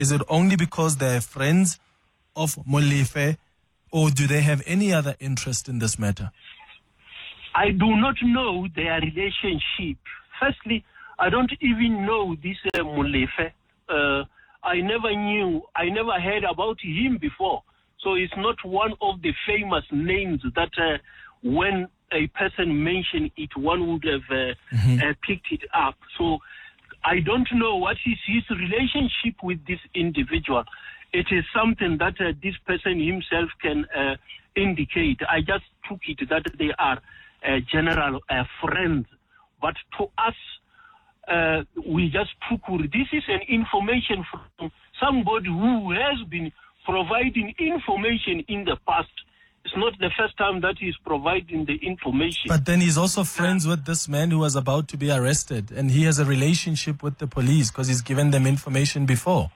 Is it only because they're friends of Molefe, or do they have any other interest in this matter? I do not know their relationship. Firstly, I don't even know this Molefe. I never heard about him before. So it's not one of the famous names that when a person mentioned it, one would have picked it up. So I don't know what is his relationship with this individual. It is something that this person himself can indicate. I just took it that they are general friends. But to us, we just took this is an information from somebody who has been providing information in the past. It's not the first time that he's providing the information. But then he's also friends with this man who was about to be arrested, and he has a relationship with the police because he's given them information before.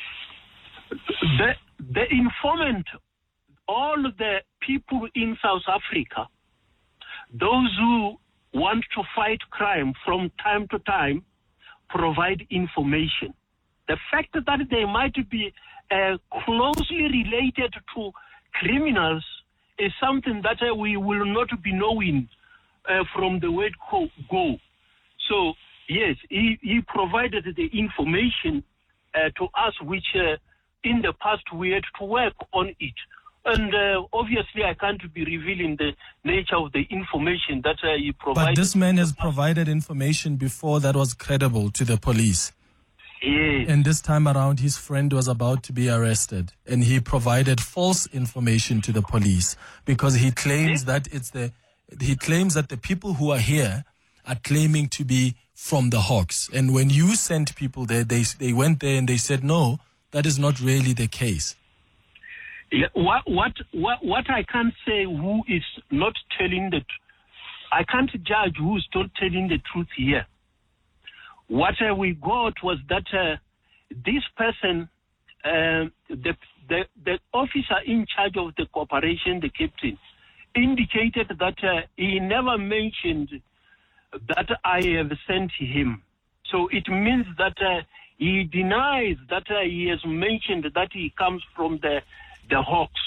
The informant, all the people in South Africa, those who want to fight crime from time to time, provide information. The fact that they might be closely related to criminals is something that we will not be knowing from the word go. So, yes, he provided the information to us, which in the past we had to work on it. And obviously I can't be revealing the nature of the information that he provided. But this man has provided information before that was credible to the police. Yes. And this time around, his friend was about to be arrested, and he provided false information to the police because he claims that the people who are here are claiming to be from the Hawks. And when you sent people there, they went there and they said, no, that is not really the case. Yeah, what I can't say who is not telling the I can't judge who is not telling the truth here. What we got was that this person, the officer in charge of the corporation, the captain, indicated that he never mentioned that I have sent him. So it means that he denies that he has mentioned that he comes from the Hawks.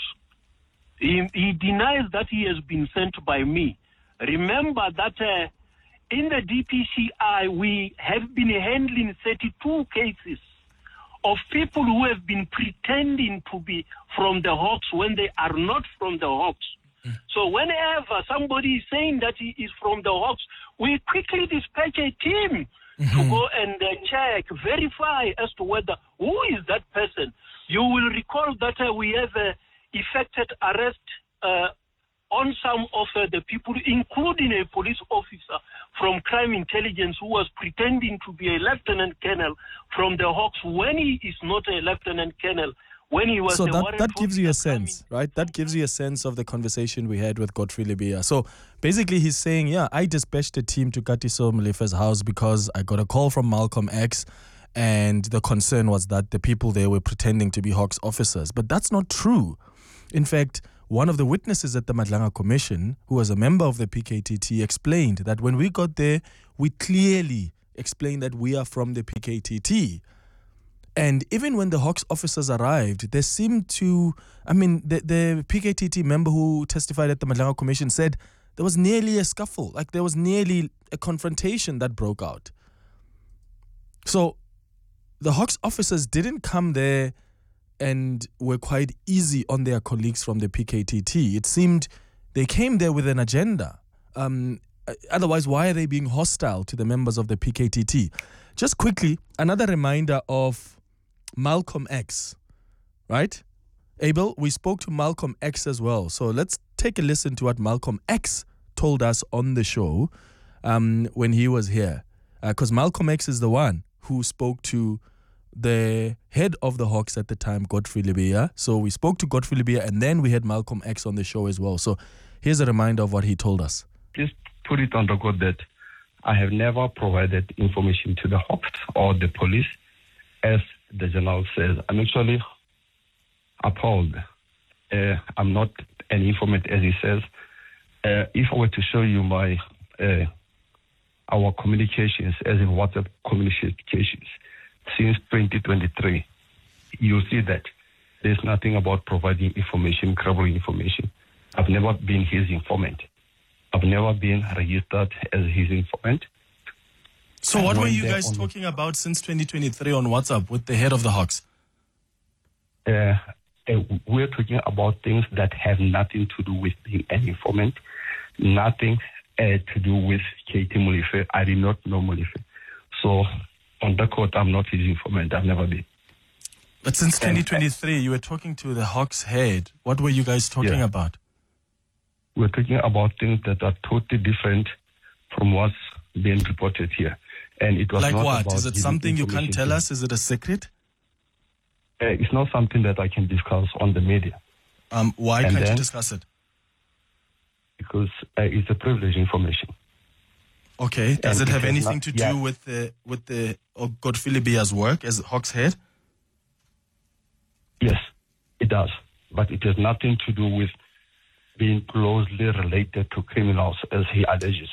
He denies that he has been sent by me. Remember that in the DPCI, we have been handling 32 cases of people who have been pretending to be from the Hawks when they are not from the Hawks. So whenever somebody is saying that he is from the Hawks, we quickly dispatch a team to go and check, verify as to whether who is that person. You will recall that we have effected arrest on some of the people, including a police officer from crime intelligence who was pretending to be a lieutenant colonel from the Hawks when he is not a lieutenant colonel. When he was so that gives you a sense, right? That gives you a sense of the conversation we had with Godfrey Lebeya. So basically he's saying, yeah, I dispatched a team to Katiso Molefe's house because I got a call from Malcolm X, and the concern was that the people there were pretending to be Hawks officers. But that's not true. In fact, one of the witnesses at the Madlanga Commission, who was a member of the PKTT, explained that when we got there, we clearly explained that we are from the PKTT. And even when the Hawks officers arrived, they seemed to, the PKTT member who testified at the Madlanga Commission said there was nearly a scuffle, like there was nearly a confrontation that broke out. So the Hawks officers didn't come there and were quite easy on their colleagues from the PKTT. It seemed they came there with an agenda. Otherwise, why are they being hostile to the members of the PKTT? Just quickly, another reminder of Malcolm X, right? Abel, we spoke to Malcolm X as well. So let's take a listen to what Malcolm X told us on the show when he was here. Because Malcolm X is the one who spoke to the head of the Hawks at the time, Godfrey Lebeya. So we spoke to Godfrey Lebeya, and then we had Malcolm X on the show as well. So here's a reminder of what he told us. Just put it on record that I have never provided information to the Hawks or the police, as the general says. I'm actually appalled. I'm not an informant, as he says. If I were to show you my our communications, as in WhatsApp communications, since 2023, you'll see that there's nothing about providing information, credible information. I've never been his informant. I've never been registered as his informant. So what were you guys talking about since 2023 on WhatsApp with the head of the Hawks? We're talking about things that have nothing to do with being an informant, nothing to do with Katie Molefe. I did not know Molefe. So on the court, I'm not his informant. I've never been. But since 2023, you were talking to the Hawks head. What were you guys talking about? We're talking about things that are totally different from what's being reported here. And it was like not what? about Is it something you can't tell us? Is it a secret? It's not something that I can discuss on the media. Why can't you discuss it? Because it's a privileged information. Okay. Does it have anything to do with the Godfrey Lebea's work as Hawks head? Yes, it does. But it has nothing to do with being closely related to criminals, as he alleges.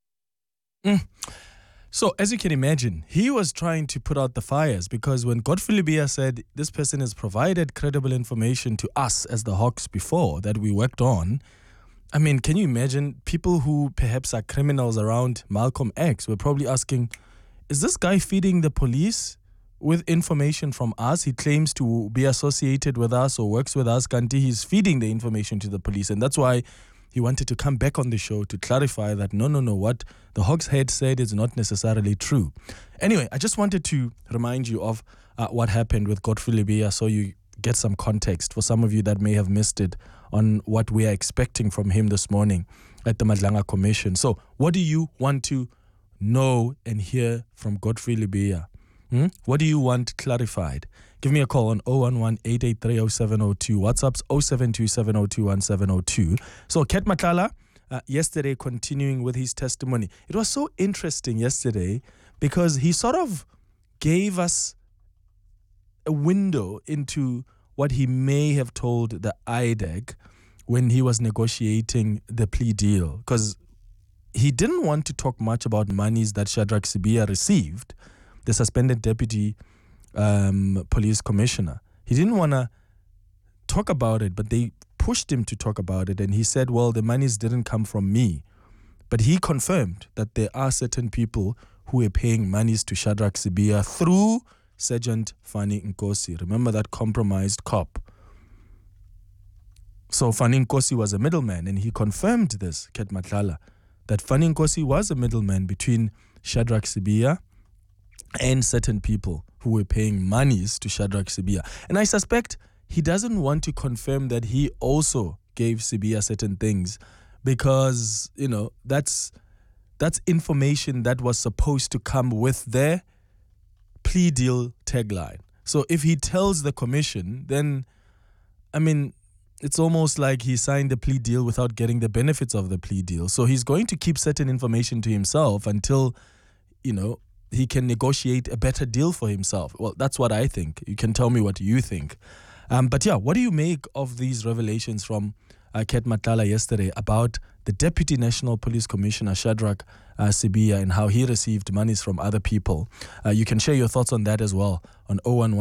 So, as you can imagine, he was trying to put out the fires because when Godfrey Lebea said this person has provided credible information to us as the Hawks before that we worked on, I mean, can you imagine people who perhaps are criminals around Malcolm X were probably asking, is this guy feeding the police with information from us? He claims to be associated with us or works with us. Kanti, he's feeding the information to the police. And that's why he wanted to come back on the show to clarify that no, what the Hawks head said is not necessarily true. Anyway, I just wanted to remind you of what happened with Godfrey Lebea so you get some context for some of you that may have missed it on what we are expecting from him this morning at the Madlanga Commission. So what do you want to know and hear from Godfrey Lebea? What do you want clarified? Give me a call on 011-883-0702. WhatsApp's 0727021702. So Ket Matlala, yesterday continuing with his testimony. It was so interesting yesterday because he sort of gave us a window into what he may have told the IDEC when he was negotiating the plea deal. Because he didn't want to talk much about monies that Shadrack Sibiya received, the suspended deputy police commissioner. He didn't want to talk about it, but they pushed him to talk about it. And he said, well, the monies didn't come from me. But he confirmed that there are certain people who are paying monies to Shadrack Sibiya through Sergeant Fanny Nkosi. Remember that compromised cop. So Fanny Nkosi was a middleman, and he confirmed this, Ket Matlala, that Fanny Nkosi was a middleman between Shadrack Sibiya and certain people who were paying monies to Shadrack Sibiya. And I suspect he doesn't want to confirm that he also gave Sibiya certain things because, you know, that's information that was supposed to come with their plea deal tagline. So if he tells the commission, then, I mean, it's almost like he signed the plea deal without getting the benefits of the plea deal. So he's going to keep certain information to himself until, you know, he can negotiate a better deal for himself. Well, that's what I think. You can tell me what you think. But yeah, what do you make of these revelations from Ket Matlala yesterday about the Deputy National Police Commissioner, Shadrack Sibiya, and how he received monies from other people? You can share your thoughts on that as well on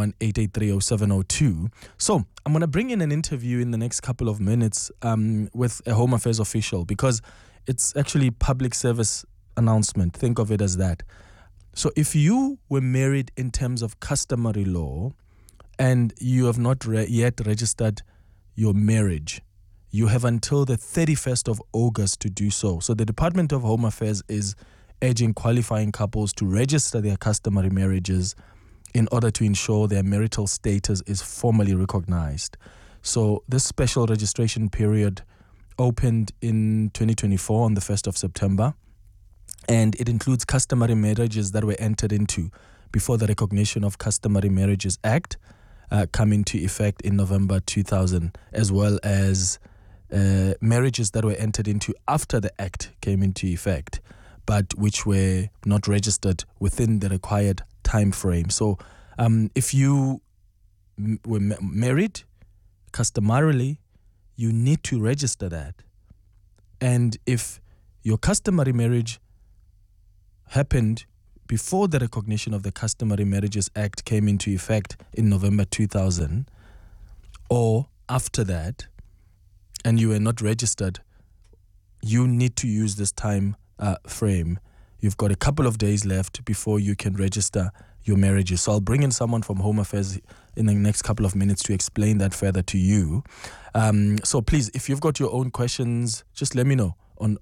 011-883-0702. So I'm going to bring in an interview in the next couple of minutes with a Home Affairs official because it's actually public service announcement. Think of it as that. So if you were married in terms of customary law and you have not yet registered your marriage, you have until the 31st of August to do so. So the Department of Home Affairs is urging qualifying couples to register their customary marriages in order to ensure their marital status is formally recognized. So this special registration period opened in 2024 on the 1st of September. And it includes customary marriages that were entered into before the Recognition of Customary Marriages Act come into effect in November 2000, as well as marriages that were entered into after the Act came into effect, but which were not registered within the required time frame. So if you were married customarily, you need to register that. And if your customary marriage happened before the Recognition of the Customary Marriages Act came into effect in November 2000, or after that, and you were not registered, you need to use this time frame. You've got a couple of days left before you can register your marriages. So I'll bring in someone from Home Affairs in the next couple of minutes to explain that further to you. So please, if you've got your own questions, just let me know on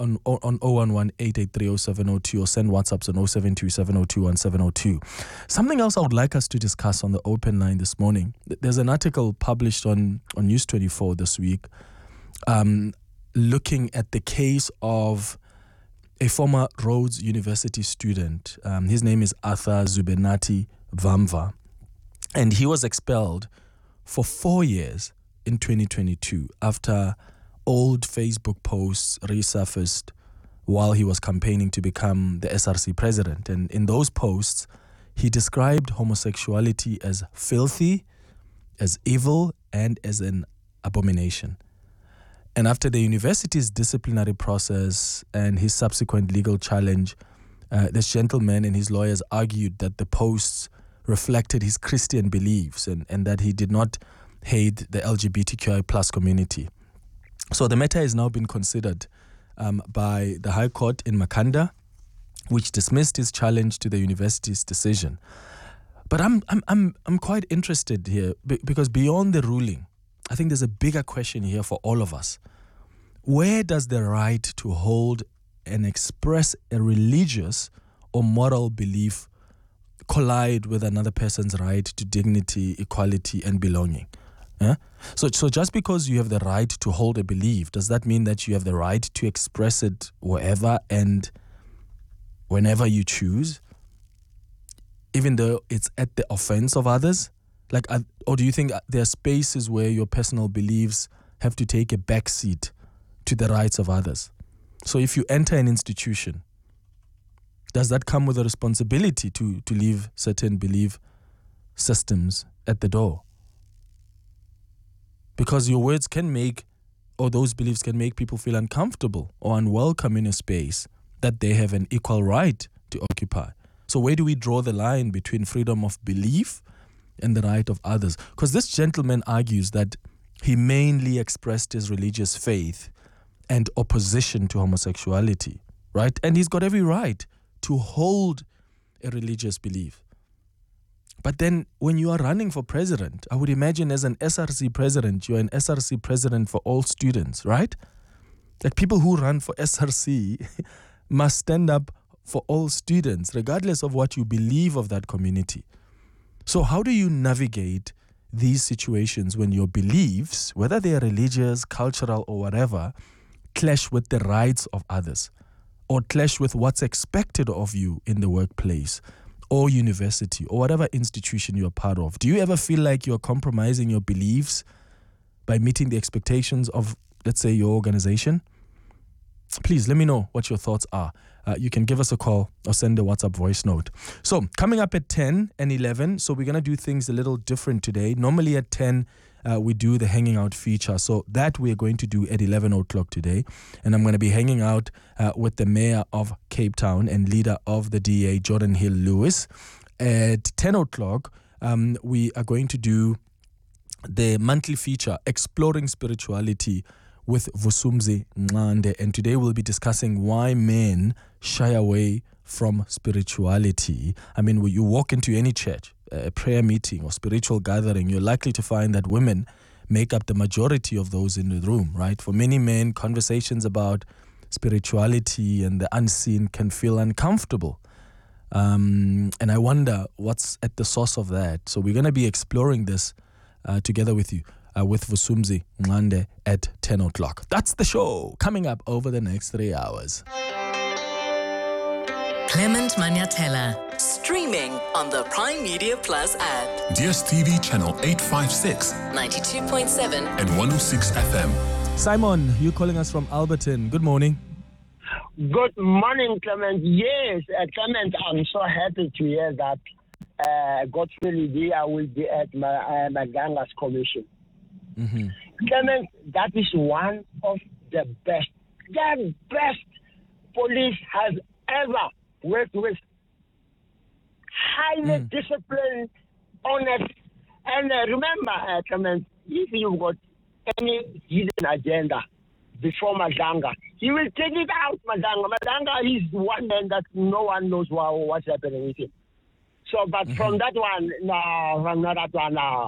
011-883-0702 or send WhatsApps on 072-702-1702. Something else I would like us to discuss on the open line this morning. There's an article published on News 24 this week looking at the case of a former Rhodes University student. His name is Arthur Zubenati Vamva, and he was expelled for 4 years in 2022 after old Facebook posts resurfaced while he was campaigning to become the SRC president. And in those posts, he described homosexuality as filthy, as evil, and as an abomination. And after the university's disciplinary process and his subsequent legal challenge, this gentleman and his lawyers argued that the posts reflected his Christian beliefs and that he did not hate the LGBTQI plus community. So the matter has now been considered by the High Court in Makhanda, which dismissed his challenge to the university's decision. But I'm quite interested here because beyond the ruling, I think there's a bigger question here for all of us. Where does the right to hold and express a religious or moral belief collide with another person's right to dignity, equality, and belonging? So just because you have the right to hold a belief, does that mean that you have the right to express it wherever and whenever you choose, even though it's at the offense of others? Or do you think there are spaces where your personal beliefs have to take a backseat to the rights of others? So if you enter an institution, does that come with a responsibility to leave certain belief systems at the door? Because your words can make, or those beliefs can make people feel uncomfortable or unwelcome in a space that they have an equal right to occupy. So where do we draw the line between freedom of belief and the right of others? Because this gentleman argues that he mainly expressed his religious faith and opposition to homosexuality, right? And he's got every right to hold a religious belief. But then when you are running for president, I would imagine as an SRC president, you're an SRC president for all students, right? Like people who run for SRC must stand up for all students, regardless of what you believe of that community. So how do you navigate these situations when your beliefs, whether they are religious, cultural, or whatever, clash with the rights of others or clash with what's expected of you in the workplace or university or whatever institution you're part of? Do you ever feel like you're compromising your beliefs by meeting the expectations of, let's say, your organization? Please let me know what your thoughts are. You can give us a call or send a WhatsApp voice note. So coming up at 10 and 11, so we're going to do things a little different today. Normally at 10, we do the hanging out feature. So that we're going to do at 11 o'clock today. And I'm going to be hanging out with the mayor of Cape Town and leader of the DA, Jordan Hill Lewis. At 10 o'clock, we are going to do the monthly feature, Exploring Spirituality, with Vusumzi Nqande, and today we'll be discussing why men shy away from spirituality. I mean, when you walk into any church, a prayer meeting or spiritual gathering, you're likely to find that women make up the majority of those in the room, right? For many men, conversations about spirituality and the unseen can feel uncomfortable. And I wonder what's at the source of that. So we're going to be exploring this together with you. With Vusumzi Nqande at 10 o'clock. That's the show coming up over the next 3 hours. Clement Maniatella, streaming on the Prime Media Plus app. DSTV channel 856, 92.7 and 106 FM. Simon, you're calling us from Alberton. Good morning. Good morning, Clement. Yes, Clement, I'm so happy to hear that Godfrey Lebeya will be at Maganga's commission. Mm-hmm. Clement, that is one of the best police has ever worked with. highly disciplined, honest. And remember, Clement, if you've got any hidden agenda before Madanga, he will take it out, Madanga. Madanga is one man that no one knows what's happening with him. So, but from that one, no, from that one, no.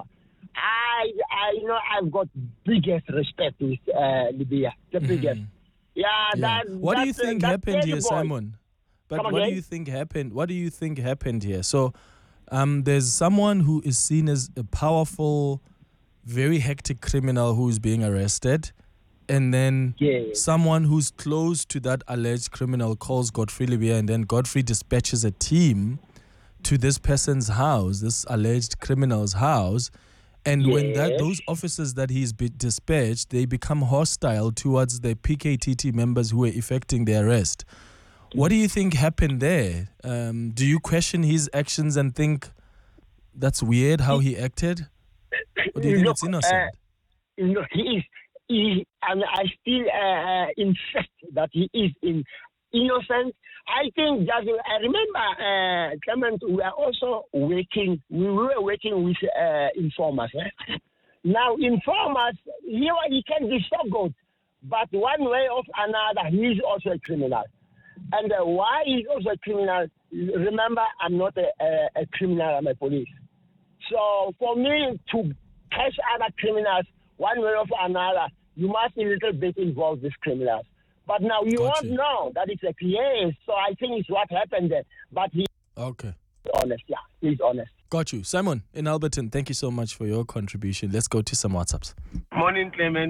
I've got biggest respect with Libya, the biggest. What do you think happened here, Simon? But Come what again? do you think happened? What do you think happened here? So, there's someone who is seen as a powerful, very hectic criminal who is being arrested, and then someone who's close to that alleged criminal calls Godfrey Libya, and then Godfrey dispatches a team to this person's house, this alleged criminal's house. And when those officers that he's dispatched, they become hostile towards the PKTT members who were effecting the arrest. What do you think happened there? Do you question his actions and think that's weird how he acted? Or do you think it's innocent? He is, and I still insist that he is innocent. I think that I remember, Clement, we were working with informers. Now, informers, he can be so good, but one way or another, he is also a criminal. And why he's also a criminal, remember, I'm not a criminal, I'm a police. So for me to catch other criminals, one way or another, you must be a little bit involved with criminals. But now you won't know that it's a case, so I think it's what happened there. But he's honest, he's honest. Got you. Simon, in Alberton, thank you so much for your contribution. Let's go to some WhatsApps. Morning, Clement.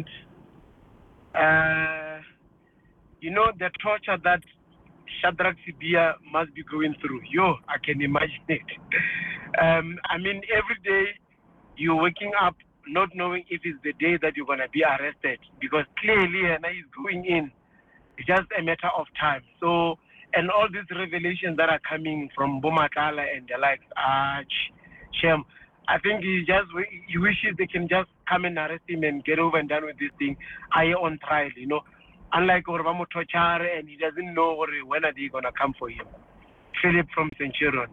The torture that Shadrach Sibia must be going through. I can imagine it. Every day you're waking up not knowing if it's the day that you're going to be arrested, because clearly he's going in. It's just a matter of time. So, and all these revelations that are coming from Bomakala and the likes, Shem, I think he wishes they can just come and arrest him and get over and done with this thing. On trial, Unlike Orvamo Tochare, and he doesn't know when are they going to come for him. Philip from Centurion.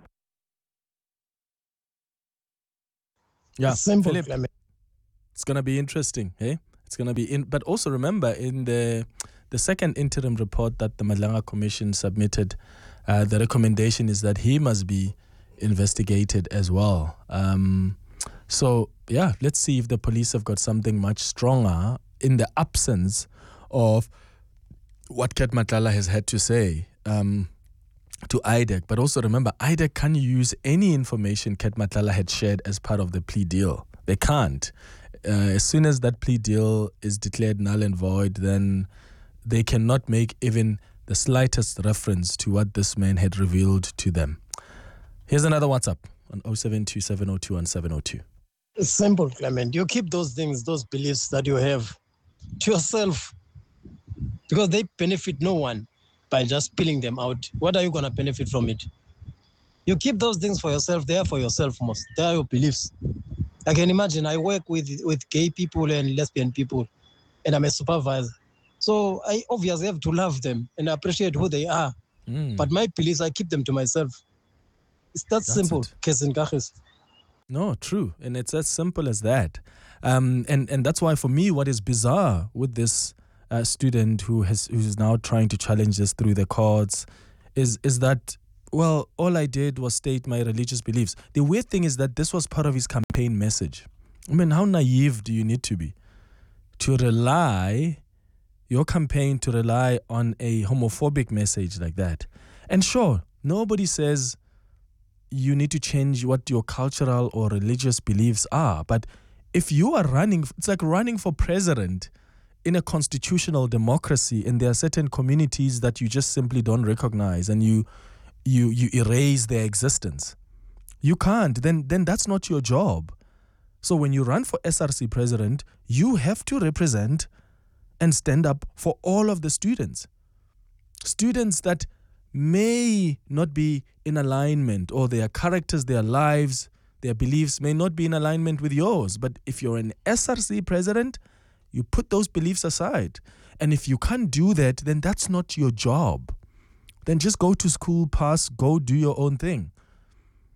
Yeah, simple. Philip, it's going to be interesting, hey? It's going to be but also remember, in the second interim report that the Madlanga Commission submitted, the recommendation is that he must be investigated as well. So, let's see if the police have got something much stronger in the absence of what Kat Matlala has had to say to IDEC. But also remember, IDEC can't use any information Kat Matlala had shared as part of the plea deal. They can't. As soon as that plea deal is declared null and void, then they cannot make even the slightest reference to what this man had revealed to them. Here's another WhatsApp on 0727021702. It's simple, Clement. You keep those things, those beliefs that you have to yourself, because they benefit no one by just spilling them out. What are you going to benefit from it? You keep those things for yourself. They are for yourself most. They are your beliefs. I can imagine I work with gay people and lesbian people, and I'm a supervisor. So I obviously have to love them and appreciate who they are. But my beliefs, I keep them to myself. It's that simple. No, true. And it's as simple as that. And that's why, for me, what is bizarre with this student who's now trying to challenge this through the courts is that, well, all I did was state my religious beliefs. The weird thing is that this was part of his campaign message. I mean, how naive do you need to be to rely on a homophobic message like that? And sure, nobody says you need to change what your cultural or religious beliefs are. But if you are running, it's like running for president in a constitutional democracy, and there are certain communities that you just simply don't recognize, and you erase their existence. You can't. Then that's not your job. So when you run for SRC president, you have to represent and stand up for all of the students. Students that may not be in alignment, or their characters, their lives, their beliefs may not be in alignment with yours. But if you're an SRC president, you put those beliefs aside. And if you can't do that, then that's not your job. Then just go to school, pass, go do your own thing.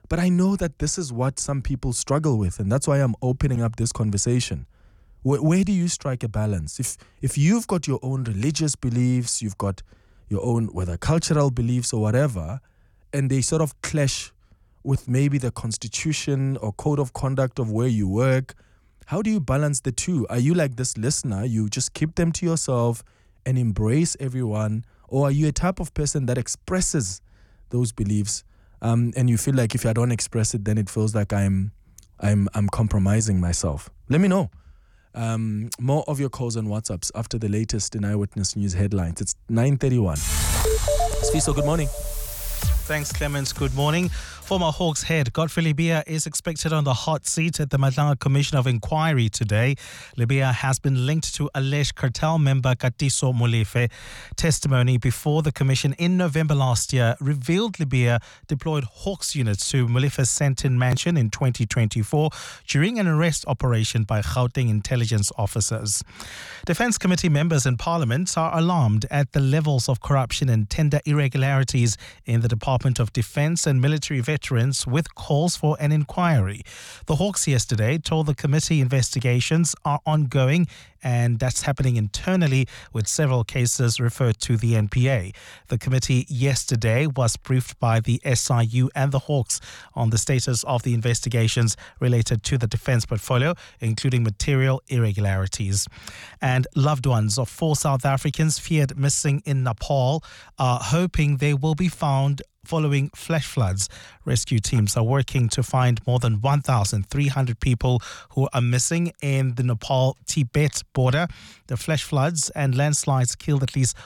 But I know that this is what some people struggle with, and that's why I'm opening up this conversation. Where do you strike a balance? If you've got your own religious beliefs, you've got your own, whether cultural beliefs or whatever, and they sort of clash with maybe the constitution or code of conduct of where you work, how do you balance the two? Are you like this listener, you just keep them to yourself and embrace everyone? Or are you a type of person that expresses those beliefs and you feel like if I don't express it, then it feels like I'm compromising myself? Let me know. More of your calls and WhatsApps after the latest in Eyewitness News headlines. It's 9:31. Sfiso, good morning. Thanks, Clemens. Good morning. Former Hawks head Godfrey Lebeya is expected on the hot seat at the Madlanga Commission of Inquiry today. Lebeya has been linked to alleged cartel member Katiso Molefe. Testimony before the commission in November last year revealed Lebeya deployed Hawks units to Molefe's Sandton mansion in 2024 during an arrest operation by Gauteng intelligence officers. Defence Committee members in Parliament are alarmed at the levels of corruption and tender irregularities in the Department of Defence and military veterans, with calls for an inquiry. The Hawks yesterday told the committee investigations are ongoing, and that's happening internally, with several cases referred to the NPA. The committee yesterday was briefed by the SIU and the Hawks on the status of the investigations related to the defence portfolio, including material irregularities. And loved ones of 4 South Africans feared missing in Nepal are hoping they will be found following flash floods. Rescue teams are working to find more than 1,300 people who are missing in the Nepal-Tibet border. The flash floods and landslides killed at least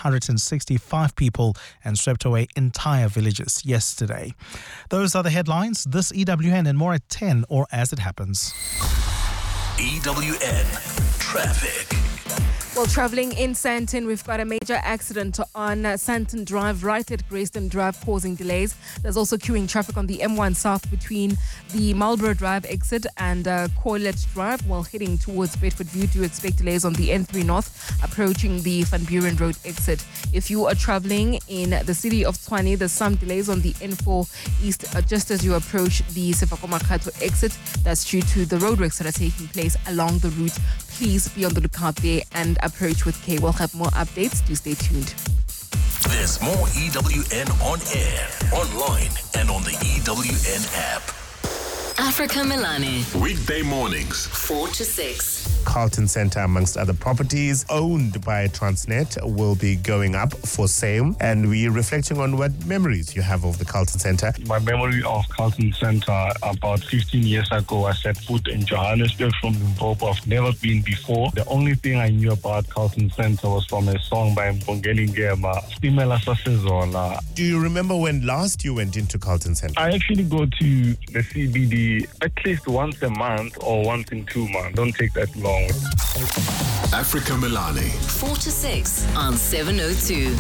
165 people and swept away entire villages yesterday. Those are the headlines. This EWN and more at 10 or as it happens. EWN Traffic. Well, travelling in Sandton, we've got a major accident on Sandton Drive right at Grayston Drive causing delays. There's also queuing traffic on the M1 South between the Marlborough Drive exit and Coilet Drive while heading towards Bedford View. Do expect delays on the N3 North approaching the Van Buren Road exit. If you are travelling in the city of Tshwane, there's some delays on the N4 East just as you approach the Sefako-Makhatho exit. That's due to the roadworks that are taking place along the route. Please be on the lookout there and approach with care. We'll have more updates. Do stay tuned. There's more EWN on air, online, and on the EWN app. Africa Milani. Weekday mornings, 4 to 6. Carlton Centre, amongst other properties owned by Transnet, will be going up for sale. And we're reflecting on what memories you have of the Carlton Centre. My memory of Carlton Centre, about 15 years ago, I set foot in Johannesburg from Limpopo. I've never been before. The only thing I knew about Carlton Centre was from a song by Mbongeni Ngema, Stimela Sasezola. Do you remember when last you went into Carlton Centre? I actually go to the CBD at least once a month or once in 2 months. Don't take that long. Africa Milani. 4 to 6 on 702.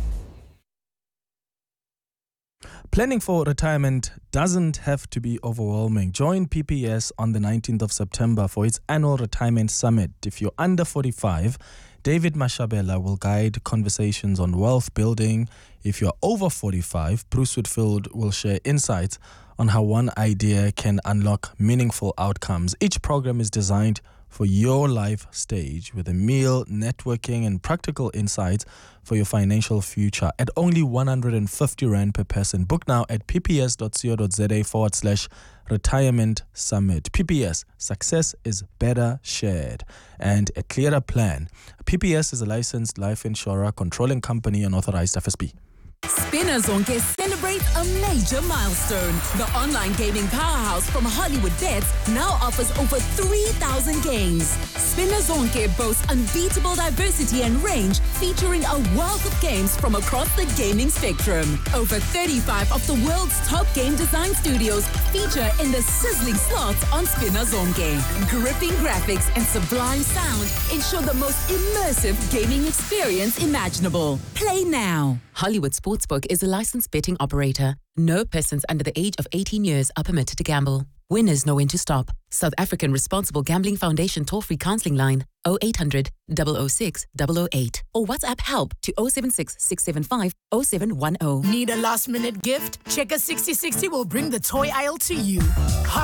Planning for retirement doesn't have to be overwhelming. Join PPS on the 19th of September for its annual retirement summit. If you're under 45, David Mashabela will guide conversations on wealth building. If you're over 45, Bruce Whitfield will share insights on how one idea can unlock meaningful outcomes. Each program is designed for your life stage with a meal, networking, and practical insights for your financial future at only 150 Rand per person. Book now at pps.co.za/retirement summit. PPS, success is better shared and a clearer plan. PPS is a licensed life insurer, controlling company, and authorized FSB. Spinner Zonke celebrates a major milestone. The online gaming powerhouse from Hollywood Bets now offers over 3,000 games. Spinner Zonke boasts unbeatable diversity and range, featuring a wealth of games from across the gaming spectrum. Over 35 of the world's top game design studios feature in the sizzling slots on Spinner Zonke. Gripping graphics and sublime sound ensure the most immersive gaming experience imaginable. Play now. Hollywood Sportsbook is a licensed betting operator. No persons under the age of 18 years are permitted to gamble. Winners know when to stop. South African Responsible Gambling Foundation toll-free counseling line 0800 006 008 or WhatsApp help to 076 675 0710. Need a last-minute gift? Checker 6060 will bring the toy aisle to you.